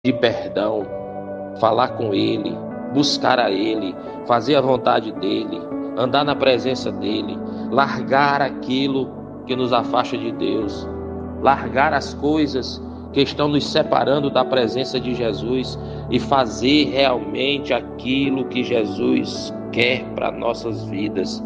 de perdão, falar com Ele, buscar a Ele, fazer a vontade dEle, andar na presença dEle, largar aquilo que nos afasta de Deus, largar as coisas que estão nos separando da presença de Jesus e fazer realmente aquilo que Jesus quer para nossas vidas.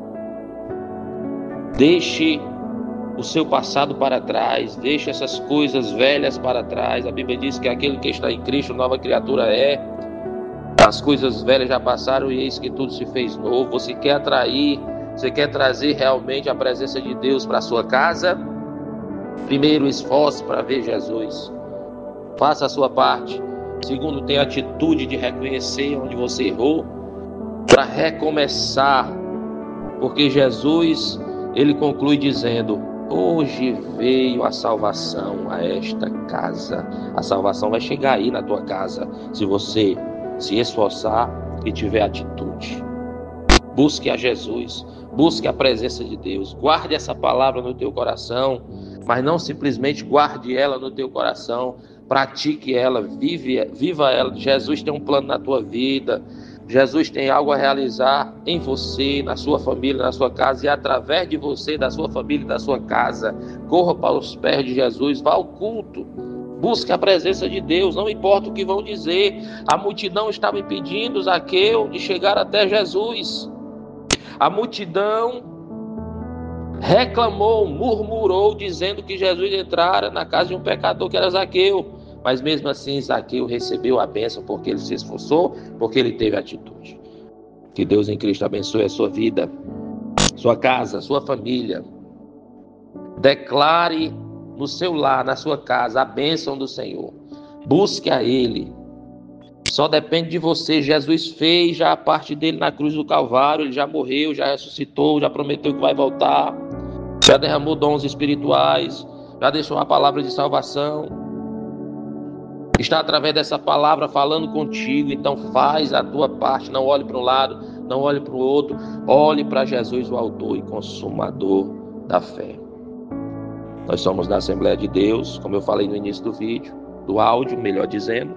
Deixe o seu passado para trás, deixe essas coisas velhas para trás. A Bíblia diz que aquele que está em Cristo, nova criatura é. As coisas velhas já passaram e eis que tudo se fez novo. Você quer atrair, você quer trazer realmente a presença de Deus para a sua casa? Primeiro, esforce para ver Jesus. Faça a sua parte. Segundo, tenha atitude de reconhecer onde você errou, para recomeçar. Porque Jesus, ele conclui dizendo: hoje veio a salvação a esta casa. A salvação vai chegar aí na tua casa, se você se esforçar e tiver atitude. Busque a Jesus, busque a presença de Deus. Guarde essa palavra no teu coração, mas não simplesmente guarde ela no teu coração. Pratique ela, viva ela. Jesus tem um plano na tua vida. Jesus tem algo a realizar em você, na sua família, na sua casa, e através de você, da sua família e da sua casa. Corra para os pés de Jesus, vá ao culto, busque a presença de Deus, não importa o que vão dizer. A multidão estava impedindo Zaqueu de chegar até Jesus. A multidão reclamou, murmurou, dizendo que Jesus entrara na casa de um pecador que era Zaqueu. Mas mesmo assim, Zaqueu recebeu a bênção porque ele se esforçou, porque ele teve atitude. Que Deus em Cristo abençoe a sua vida, sua casa, sua família. Declare no seu lar, na sua casa, a bênção do Senhor. Busque a Ele. Só depende de você. Jesus fez já a parte dele na cruz do Calvário. Ele já morreu, já ressuscitou, já prometeu que vai voltar. Já derramou dons espirituais, já deixou a palavra de salvação. Está através dessa palavra falando contigo. Então faz a tua parte. Não olhe para um lado, não olhe para o outro. Olhe para Jesus, o autor e consumador da fé. Nós somos da Assembleia de Deus, como eu falei no início do vídeo, do áudio, melhor dizendo.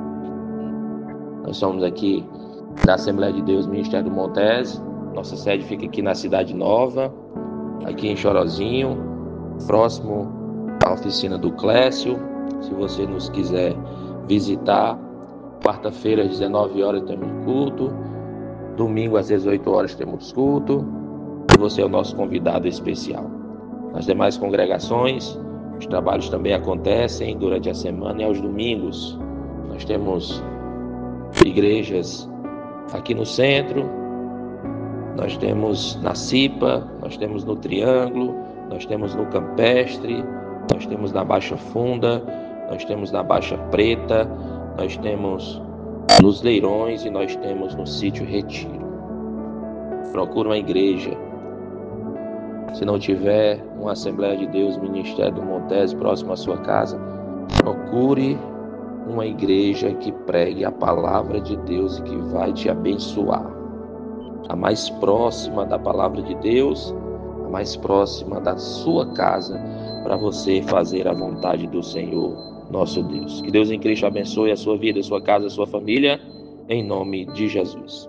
Nós somos aqui da Assembleia de Deus, Ministério do Montese. Nossa sede fica aqui na Cidade Nova, aqui em Chorozinho, próximo à oficina do Clécio. Se você nos quiser visitar, quarta-feira às 19 horas temos culto, domingo às 18 horas temos culto, e você é o nosso convidado especial. Nas demais congregações, os trabalhos também acontecem durante a semana e aos domingos. Nós temos igrejas aqui no centro, nós temos na Cipa, nós temos no Triângulo, nós temos no Campestre, nós temos na Baixa Funda, nós temos na Baixa Preta, nós temos nos Leirões e nós temos no Sítio Retiro. Procure uma igreja. Se não tiver uma Assembleia de Deus, Ministério do Montese próximo à sua casa, procure uma igreja que pregue a palavra de Deus e que vai te abençoar. A mais próxima da palavra de Deus, a mais próxima da sua casa, para você fazer a vontade do Senhor, nosso Deus. Que Deus em Cristo abençoe a sua vida, a sua casa, a sua família, em nome de Jesus.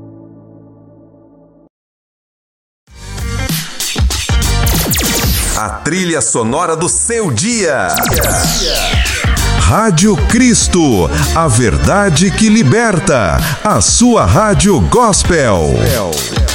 A trilha sonora do seu dia. Rádio Cristo, a verdade que liberta. A sua rádio gospel.